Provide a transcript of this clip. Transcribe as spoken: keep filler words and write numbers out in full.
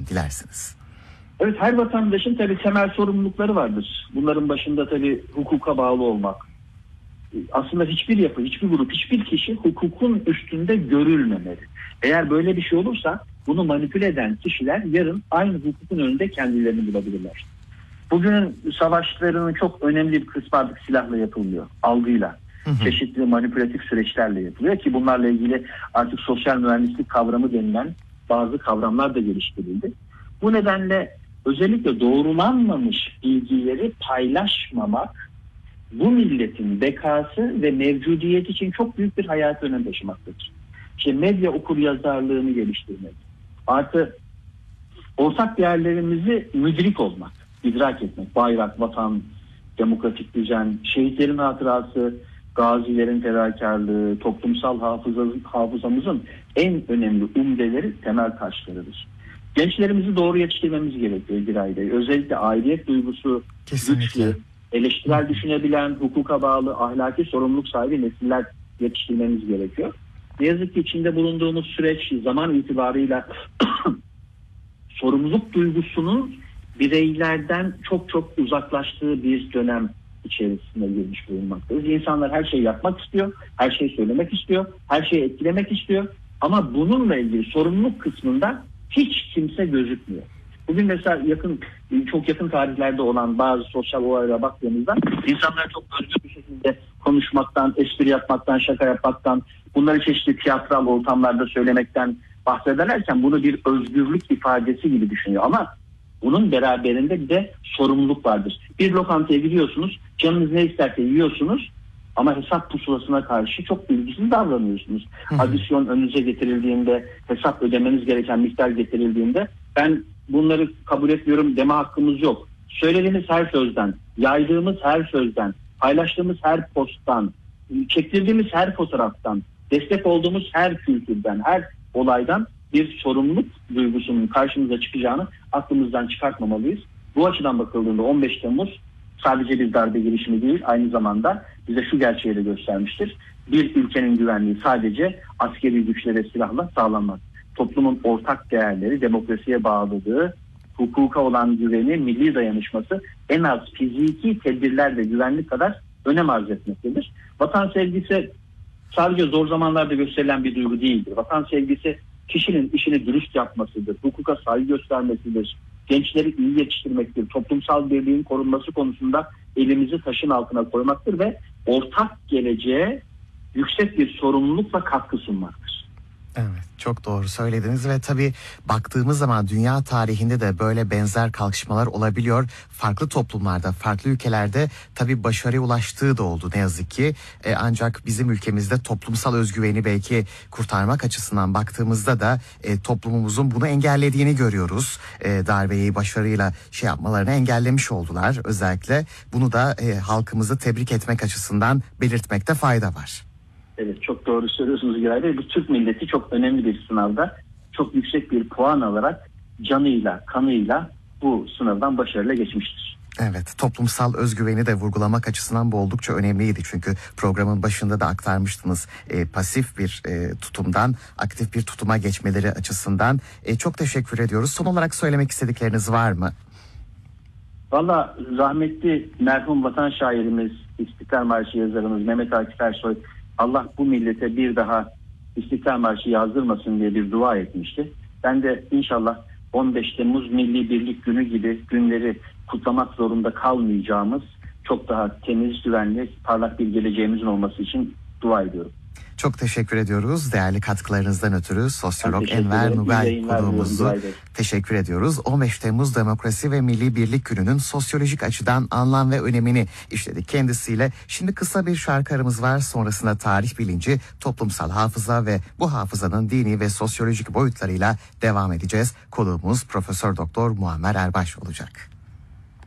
dilerseniz. Evet, her vatandaşın tabii temel sorumlulukları vardır. Bunların başında tabii hukuka bağlı olmak. Aslında hiçbir yapı, hiçbir grup, hiçbir kişi hukukun üstünde görülmemeli. Eğer böyle bir şey olursa bunu manipüle eden kişiler yarın aynı hukukun önünde kendilerini bulabilirler. Bugünün savaşlarının çok önemli bir kısmı artık silahla yapılmıyor, algıyla. Hı hı. Çeşitli manipülatif süreçlerle yapılıyor ki bunlarla ilgili artık sosyal mühendislik kavramı denilen bazı kavramlar da geliştirildi. Bu nedenle özellikle doğrulanmamış bilgileri paylaşmamak bu milletin bekası ve mevcudiyeti için çok büyük bir hayati önem taşımaktadır. İşte medya okuryazarlığını geliştirmek, artı ortak değerlerimizi müdrik olmak, idrak etmek, bayrak, vatan, demokratik düzen, şehitlerin hatırası, gazilerin fedakarlığı, toplumsal hafıza, hafızamızın en önemli umdeleri, temel taşlarıdır. Gençlerimizi doğru yetiştirmemiz gerekiyor Giray Bey. Özellikle aidiyet duygusu güçlü, eleştirel düşünebilen, hukuka bağlı, ahlaki sorumluluk sahibi nesiller yetiştirmemiz gerekiyor. Ne yazık ki içinde bulunduğumuz süreç zaman itibarıyla sorumluluk duygusunun bireylerden çok çok uzaklaştığı bir dönem içerisine girmiş bulunmaktayız. İnsanlar her şeyi yapmak istiyor, her şeyi söylemek istiyor, her şeyi etkilemek istiyor ama bununla ilgili sorumluluk kısmında hiç kimse gözükmüyor. Bugün mesela yakın, çok yakın tarihlerde olan bazı sosyal olaylara baktığımızda insanlar çok özgür bir şekilde konuşmaktan, espri yapmaktan, şaka yapmaktan, bunları çeşitli tiyatral ortamlarda söylemekten bahsederlerken bunu bir özgürlük ifadesi gibi düşünüyor. Ama bunun beraberinde bir de sorumluluk vardır. Bir lokantaya gidiyorsunuz, canınız ne isterse yiyorsunuz ama hesap pusulasına karşı çok bilgisiz davranıyorsunuz. Hı hı. Adisyon önünüze getirildiğinde, hesap ödemeniz gereken miktar getirildiğinde ben bunları kabul etmiyorum deme hakkımız yok. Söylediğimiz her sözden, yaydığımız her sözden, paylaştığımız her posttan, çektirdiğimiz her fotoğraftan, destek olduğumuz her kültürden, her olaydan bir sorumluluk duygusunun karşımıza çıkacağını aklımızdan çıkartmamalıyız. Bu açıdan bakıldığında on beş Temmuz sadece bir darbe girişimi değil, aynı zamanda bize şu gerçeği de göstermiştir. Bir ülkenin güvenliği sadece askeri güçlere silahla sağlanmaz. Toplumun ortak değerleri, demokrasiye bağlılığı, hukuka olan güveni, milli dayanışması en az fiziki tedbirler ve güvenlik kadar önem arz etmektedir. Vatan sevgisi sadece zor zamanlarda gösterilen bir duygu değildir. Vatan sevgisi kişinin işini dürüst yapmasıdır, hukuka saygı göstermesidir, gençleri iyi yetiştirmektir, toplumsal birliğin korunması konusunda elimizi taşın altına koymaktır ve ortak geleceğe yüksek bir sorumlulukla katkı sunmaktır. Evet, çok doğru söylediniz ve tabii baktığımız zaman dünya tarihinde de böyle benzer kalkışmalar olabiliyor. Farklı toplumlarda, farklı ülkelerde tabii başarıya ulaştığı da oldu ne yazık ki. E, ancak bizim ülkemizde toplumsal özgüveni belki kurtarmak açısından baktığımızda da e, toplumumuzun bunu engellediğini görüyoruz. E, darbeyi başarıyla şey yapmalarını engellemiş oldular özellikle. Bunu da e, halkımızı tebrik etmek açısından belirtmekte fayda var. Evet, çok doğru söylüyorsunuz Giray Bey. Bu Türk milleti çok önemli bir sınavda çok yüksek bir puan alarak canıyla, kanıyla bu sınavdan başarıyla geçmiştir. Evet, toplumsal özgüveni de vurgulamak açısından bu oldukça önemliydi. Çünkü programın başında da aktarmıştınız e, pasif bir e, tutumdan aktif bir tutuma geçmeleri açısından. E, çok teşekkür ediyoruz. Son olarak söylemek istedikleriniz var mı? Valla rahmetli merhum vatan şairimiz, İstiklal Marşı yazarımız Mehmet Akif Ersoy, Allah bu millete bir daha İstiklal Marşı yazdırmasın diye bir dua etmişti. Ben de inşallah on beş Temmuz Milli Birlik Günü gibi günleri kutlamak zorunda kalmayacağımız çok daha temiz, güvenli, parlak bir geleceğimizin olması için dua ediyorum. Çok teşekkür ediyoruz. Değerli katkılarınızdan ötürü sosyolog Enver Nugay konuğumuzu teşekkür ediyoruz. on beş Temmuz Demokrasi ve Milli Birlik Günü'nün sosyolojik açıdan anlam ve önemini işledik kendisiyle. Şimdi kısa bir şarkı aramız var. Sonrasında tarih bilinci, toplumsal hafıza ve bu hafızanın dini ve sosyolojik boyutlarıyla devam edeceğiz. Konuğumuz Profesör Doktor Muammer Erbaş olacak.